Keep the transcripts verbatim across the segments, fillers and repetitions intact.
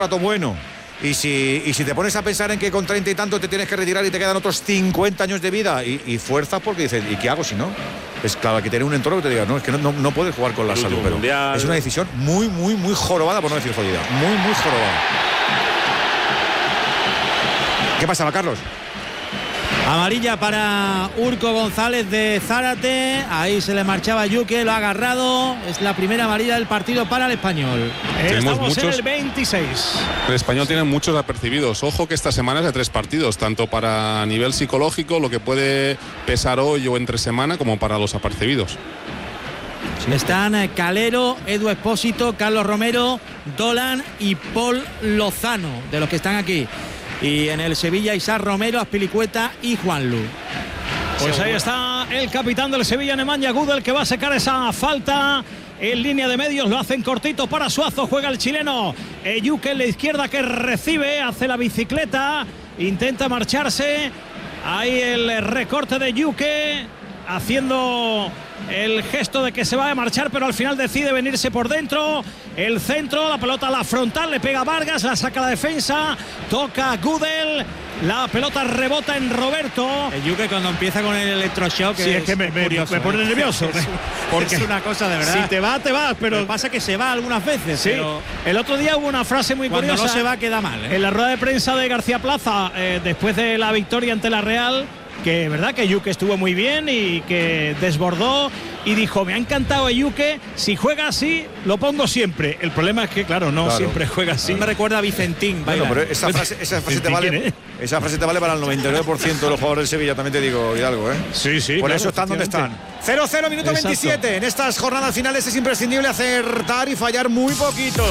rato bueno. Y si, y si te pones a pensar en que con treinta y tanto te tienes que retirar y te quedan otros cincuenta años de vida y, y fuerzas, porque dices, ¿y qué hago si no? Es claro, hay que tener un entorno que te diga, no, es que no, no, no puedes jugar con la salud. Pero mundial. Es una decisión muy, muy, muy jorobada, por no decir jodida. Muy, muy jorobada. ¿Qué pasaba, Carlos? Amarilla para Urco González de Zárate. Ahí se le marchaba Yuque, lo ha agarrado. Es la primera amarilla del partido para el Español. Tenemos Estamos muchos, en el veintiséis. El Español tiene muchos apercibidos. Ojo que esta semana es de tres partidos, tanto para nivel psicológico, lo que puede pesar hoy o entre semana, como para los apercibidos. Están Calero, Edu Expósito, Carlos Romero, Dolan y Paul Lozano, de los que están aquí. Y en el Sevilla, Isaac Romero, Azpilicueta y Juanlu. Pues ahí está el capitán del Sevilla, Nemanja Gudel, que va a sacar esa falta en línea de medios. Lo hacen cortito para Suazo. Juega el chileno Yuque en la izquierda, que recibe, hace la bicicleta, intenta marcharse. Ahí el recorte de Yuque, haciendo el gesto de que se va a marchar, pero al final decide venirse por dentro. El centro, la pelota a la frontal, le pega Vargas, la saca la defensa, toca Gudel, la pelota rebota en Roberto. El Yuque cuando empieza con el electroshock, sí, es, es que me, me, curioso, me pone ¿eh? nervioso. Es, porque es una cosa de verdad. Si te va, te vas, pero Lo que pasa es que se va algunas veces. Sí. Pero el otro día hubo una frase muy cuando curiosa. No se va, queda mal, ¿eh? En la rueda de prensa de García Plaza, eh, después de la victoria ante la Real, que verdad que Yuque estuvo muy bien y que desbordó, y dijo, me ha encantado Yuque, si juega así lo pongo siempre. El problema es que claro, no claro. siempre juega así. Me recuerda a Vicentín. Bueno, pero esa frase, esa frase te vale, ¿eh? Esa frase te vale para el noventa y nueve por ciento de los jugadores del Sevilla, también te digo, Hidalgo, ¿eh? Sí, sí. Por claro, eso están donde están. cero cero, minuto Exacto. veintisiete. En estas jornadas finales es imprescindible acertar y fallar muy poquito.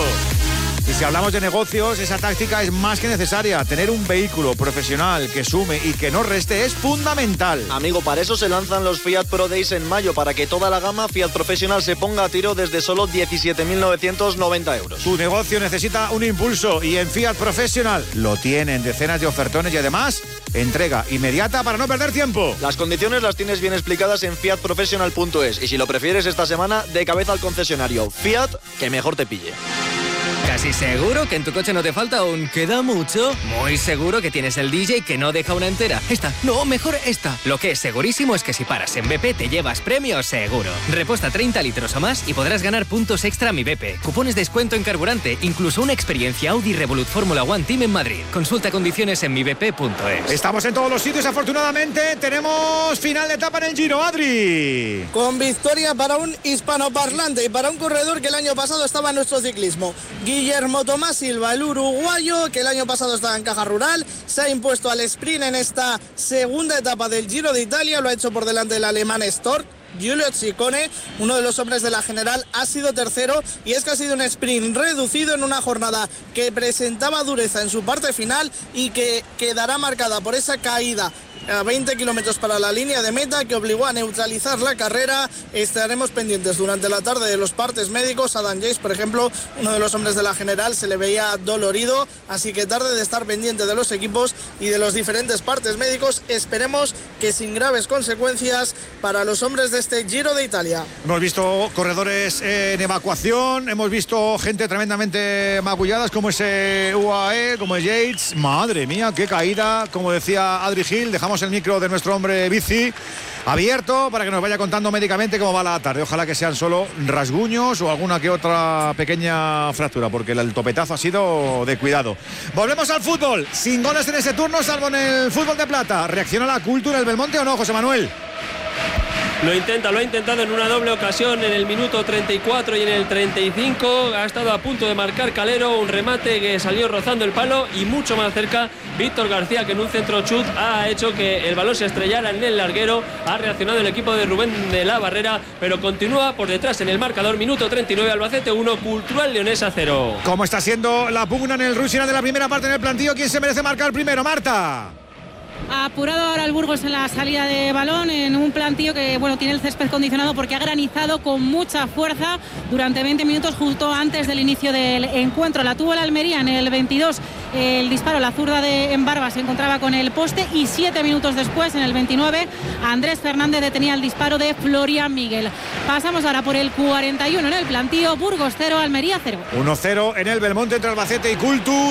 Y si hablamos de negocios, esa táctica es más que necesaria. Tener un vehículo profesional que sume y que no reste es fundamental. Amigo, para eso se lanzan los Fiat Pro Days en mayo, para que toda la gama Fiat Professional se ponga a tiro desde solo diecisiete mil novecientos noventa euros. Tu negocio necesita un impulso y en Fiat Professional lo tienen. Decenas de ofertones y además entrega inmediata para no perder tiempo. Las condiciones las tienes bien explicadas en fiat professional punto es y si lo prefieres esta semana, de cabeza al concesionario. Fiat, que mejor te pille. ¿Casi seguro que en tu coche no te falta un queda mucho? Muy seguro que tienes el D J que no deja una entera. Esta, no, mejor esta. Lo que es segurísimo es que si paras en B P te llevas premio seguro. Reposta treinta litros o más y podrás ganar puntos extra Mi B P, cupones de descuento en carburante, incluso una experiencia Audi Revolut Fórmula One Team en Madrid. Consulta condiciones en mi b p punto es. Estamos en todos los sitios, afortunadamente. Tenemos final de etapa en el Giro, Adri. Con victoria para un hispanoparlante y para un corredor que el año pasado estaba en nuestro ciclismo. Guillermo Tomás Silva, el uruguayo, que el año pasado estaba en Caja Rural, se ha impuesto al sprint en esta segunda etapa del Giro de Italia, lo ha hecho por delante del alemán Stork. Giulio Ciccone, uno de los hombres de la general, ha sido tercero, y es que ha sido un sprint reducido en una jornada que presentaba dureza en su parte final y que quedará marcada por esa caída a veinte kilómetros para la línea de meta que obligó a neutralizar la carrera. Estaremos pendientes durante la tarde de los partes médicos. Adam Yates, por ejemplo, uno de los hombres de la general, se le veía dolorido, así que tarde de estar pendiente de los equipos y de los diferentes partes médicos. Esperemos que sin graves consecuencias para los hombres de este Giro de Italia. Hemos visto corredores en evacuación, hemos visto gente tremendamente magulladas como ese U A E, como es Yates. Madre mía, qué caída. Como decía Adri Gil, dejamos el micro de nuestro hombre bici abierto para que nos vaya contando médicamente cómo va la tarde. Ojalá que sean solo rasguños o alguna que otra pequeña fractura, porque el topetazo ha sido de cuidado. Volvemos al fútbol, sin goles en ese turno, salvo en el fútbol de plata. ¿Reacciona la cultura el Belmonte o no, José Manuel? Lo intenta, lo ha intentado en una doble ocasión en el minuto treinta y cuatro y en el treinta y cinco. Ha estado a punto de marcar Calero, un remate que salió rozando el palo y mucho más cerca Víctor García, que en un centro chut ha hecho que el balón se estrellara en el larguero. Ha reaccionado el equipo de Rubén de la Barrera, pero continúa por detrás en el marcador. Minuto treinta y nueve, Albacete uno, Cultural Leonesa cero. ¿Cómo está siendo la pugna en el Rusinan de la primera parte en el plantillo? ¿Quién se merece marcar primero, Marta? Apurado ahora el Burgos en la salida de balón, en un plantío que bueno tiene el césped condicionado porque ha granizado con mucha fuerza durante veinte minutos justo antes del inicio del encuentro. La tuvo el Almería en el veintidós, el disparo, la zurda de Embarba se encontraba con el poste, y siete minutos después, en el veintinueve, Andrés Fernández detenía el disparo de Florian Miguel. Pasamos ahora por el cuarenta y uno en el plantío. Burgos cero, Almería cero. uno cero en el Belmonte entre Albacete y Cultu.